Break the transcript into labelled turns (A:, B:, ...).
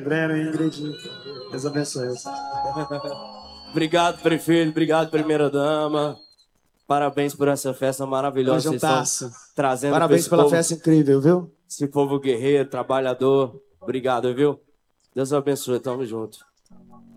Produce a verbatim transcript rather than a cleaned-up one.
A: Breno, Ingrid, Deus abençoe.
B: Obrigado, prefeito. Obrigado, primeira-dama. Parabéns por essa festa maravilhosa. Vocês estão trazendo
A: Parabéns pela
B: povo,
A: festa incrível, viu?
B: esse povo guerreiro, trabalhador. Obrigado, viu? Deus abençoe. Tamo junto.